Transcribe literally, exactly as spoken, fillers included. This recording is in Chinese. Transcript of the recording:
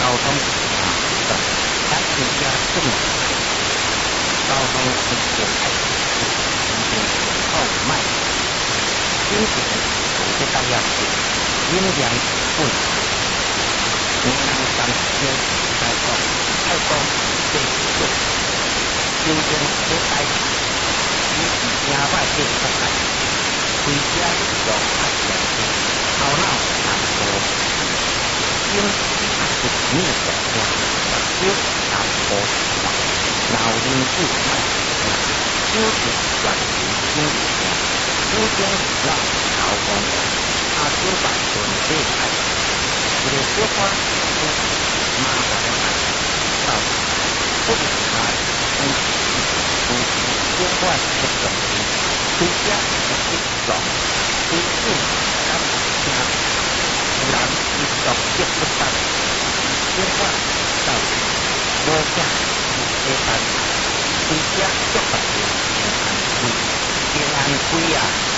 交通啊，咱自家政府交通是最爱的，购买，金钱有些大要是阴阳不能，平常三天来讲，太讲这个，真正这代，以是正歹这个代，回家就爱讲头脑难过。因是你的话，少淡薄话，老人不买，就是赚钱经济钱，有种老头讲，他九百分这爱，这个说话是麻烦的很，到不是他从从说话的东西，回家是一种，回去咱听。人是作业不当，说话到无价是单，回家做白事平安归，平安归啊！